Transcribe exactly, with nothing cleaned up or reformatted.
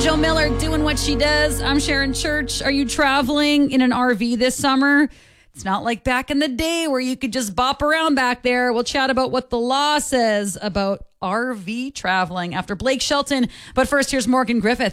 Joe Miller doing what she does. I'm Sharon Church. Are you traveling in an R V this summer? It's not like back in the day where you could just bop around back there. We'll chat about what the law says about R V traveling after Blake Shelton. But first, here's Morgan Griffith.